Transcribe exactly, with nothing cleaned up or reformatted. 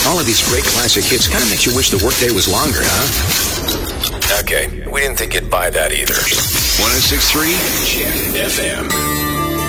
All of these great classic hits kind of makes you wish the workday was longer, huh? Okay, we didn't think you'd buy that either. one oh six point three Jet F M.